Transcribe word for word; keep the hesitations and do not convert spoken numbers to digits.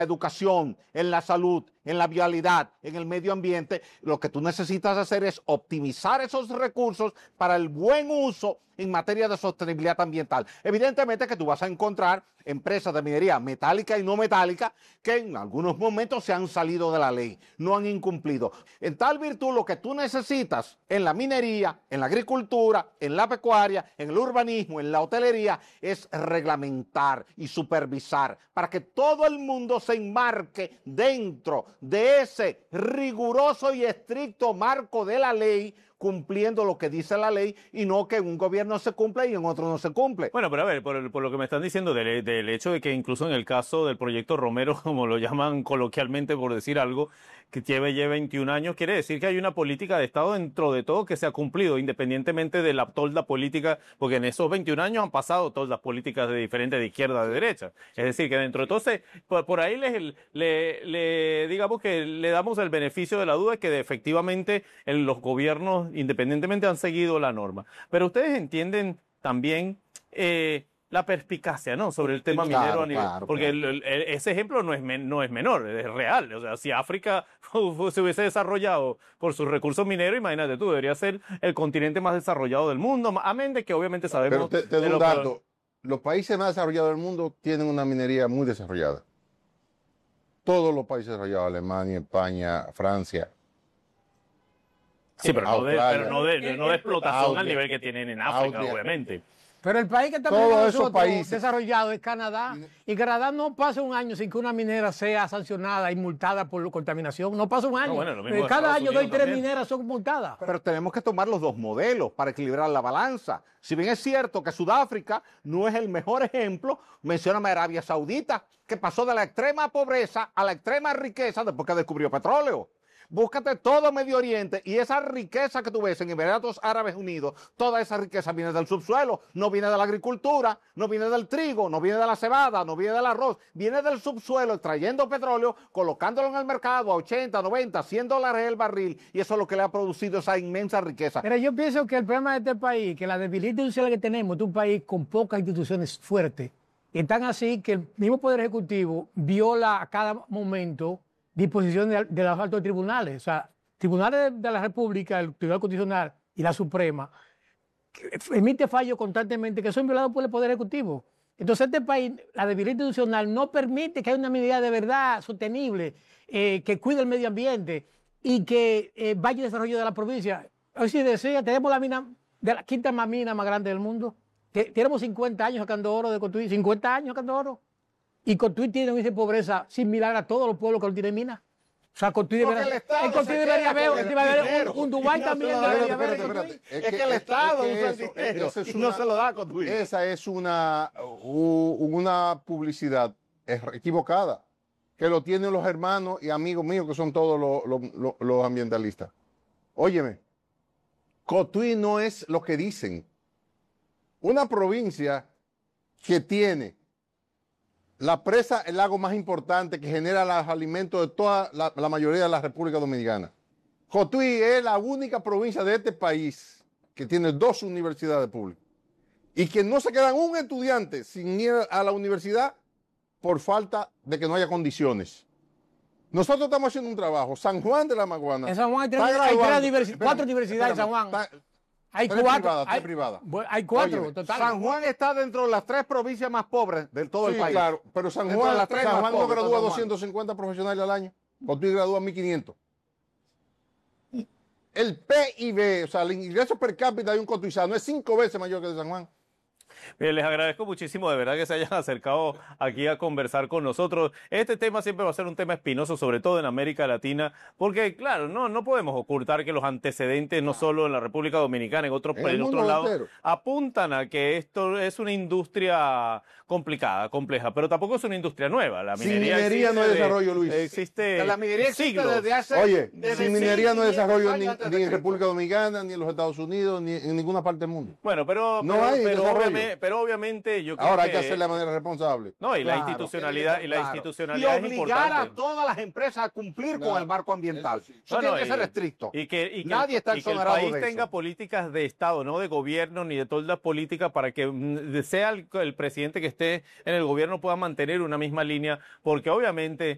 educación, en la salud, en la vialidad, en el medio ambiente, lo que tú necesitas hacer es optimizar esos recursos para el buen uso en materia de sostenibilidad ambiental. Evidentemente que tú vas a encontrar empresas de minería metálica y no metálica que en algunos momentos se han salido de la ley, no han incumplido. En tal virtud, lo que tú necesitas en la minería, en la agricultura, en la pecuaria, en el urbanismo, en la hotelería, es reglamentar y supervisar para que todo el mundo se enmarque dentro de ese riguroso y estricto marco de la ley, cumpliendo lo que dice la ley y no que en un gobierno se cumple y en otro no se cumple. Bueno, pero a ver, por, por lo que me están diciendo del, del hecho de que incluso en el caso del proyecto Romero, como lo llaman coloquialmente por decir algo, que lleve ya veintiún años, quiere decir que hay una política de Estado dentro de todo que se ha cumplido, independientemente de la tolda política, porque en esos veintiún años han pasado todas las políticas de diferentes, de izquierda, de derecha. Es decir, que dentro de todo, se, por, por ahí le, le, le, digamos que le damos el beneficio de la duda que de, efectivamente en los gobiernos independientemente han seguido la norma. Pero ustedes entienden también eh, la perspicacia, ¿no?, sobre el tema claro, minero a nivel, claro, porque claro. el, el, ese ejemplo no es, men, no es menor, es real. O sea, si África se hubiese desarrollado por sus recursos mineros, imagínate tú, debería ser el continente más desarrollado del mundo, amén de que obviamente sabemos... Pero te, te doy un dato, los países más desarrollados del mundo tienen una minería muy desarrollada. Todos los países desarrollados, Alemania, España, Francia. Sí, pero no de, pero no de, no de explotación Austria, al nivel que tienen en África, Austria. obviamente. Pero el país que está Todos esos países desarrollado es Canadá. Y Canadá no pasa un año sin que una minera sea sancionada y multada por contaminación. No pasa un año. No, bueno, lo mismo Cada Estados año dos Unidos y tres también. mineras son multadas. Pero tenemos que tomar los dos modelos para equilibrar la balanza. Si bien es cierto que Sudáfrica no es el mejor ejemplo, mencióname a Arabia Saudita, que pasó de la extrema pobreza a la extrema riqueza después que descubrió petróleo. Búscate todo Medio Oriente y esa riqueza que tú ves en Emiratos Árabes Unidos, toda esa riqueza viene del subsuelo, no viene de la agricultura, no viene del trigo, no viene de la cebada, no viene del arroz, viene del subsuelo extrayendo petróleo, colocándolo en el mercado a ochenta, noventa, cien dólares el barril, y eso es lo que le ha producido esa inmensa riqueza. Pero yo pienso que el problema de este país, que la debilidad institucional que tenemos, es un país con pocas instituciones fuertes, y tan así que el mismo Poder Ejecutivo viola a cada momento disposición de, de los altos tribunales, o sea, tribunales de, de la República, el Tribunal Constitucional y la Suprema, emite fallos constantemente que son violados por el Poder Ejecutivo. Entonces, este país, la debilidad institucional no permite que haya una medida de verdad sostenible, eh, que cuide el medio ambiente y que eh, vaya al desarrollo de la provincia. Hoy si decía, tenemos la mina, de la quinta más mina más grande del mundo. Tenemos cincuenta años sacando oro de Cotuí, cincuenta años sacando oro. Y Cotuí tiene un índice de pobreza similar a todos los pueblos que no tienen minas. O sea, Cotuí debería, el Cotuí debería haber, haber un, un Dubái también. No, debería espérate, haber. espérate, espérate. Es que el Estado es que usa el eso- dinero eso es y no una- se lo da a Cotuí. Esa es una, u- una publicidad equivocada que lo tienen los hermanos y amigos míos que son todos los, los- los- los ambientalistas. Óyeme, Cotuí no es lo que dicen. Una provincia que tiene la presa, el lago más importante que genera los alimentos de toda la, la mayoría de la República Dominicana. Cotuí es la única provincia de este país que tiene dos universidades públicas y que no se quedan un estudiante sin ir a la universidad por falta de que no haya condiciones. Nosotros estamos haciendo un trabajo. San Juan de la Maguana. En San Juan hay, tres, está hay tres graduando- universi- espérame, cuatro universidades en San Juan. espérame, está- Hay tres cuatro. privadas, tres hay, privadas. bueno, hay cuatro, Óyeme, total. San Juan está dentro de las tres provincias más pobres de todo Sí, el país. claro, pero San Dentro Juan, de las tres San más Juan no pobres, gradúa San Juan. doscientos cincuenta profesionales al año. Cotuí gradúa mil quinientos. El P I B, o sea, el ingreso per cápita de un cotuizano es cinco veces mayor que el de San Juan. Bien, les agradezco muchísimo, de verdad, que se hayan acercado aquí a conversar con nosotros. Este tema siempre va a ser un tema espinoso, sobre todo en América Latina, porque, claro, no, no podemos ocultar que los antecedentes, no solo en la República Dominicana, en otros En el en otros mundo lados, entero. apuntan a que esto es una industria complicada, compleja, pero tampoco es una industria nueva. La Sin minería, minería existe no hay de- desarrollo, Luis. Existe Que la minería existe siglos. desde hace... Oye, desde sin minería no hay mil quinientos desarrollo ni, años antes de ni en Cristo. República Dominicana, ni en los Estados Unidos, ni en ninguna parte del mundo. Bueno, pero, No pero, hay pero, desarrollo. obviamente, pero obviamente yo creo Ahora hay que que... hacerlo de manera responsable. No, y la Claro, institucionalidad, y la claro. institucionalidad y es obligar importante. a todas las empresas a cumplir No, con el marco ambiental. eso sí. Eso No, tiene no, que y- ser estricto. Y que, y que Nadie el, está y que el exonerado país de tenga eso. políticas de Estado, no de gobierno ni de todas las políticas para que mm, sea el, el presidente que esté en el gobierno pueda mantener una misma línea, porque obviamente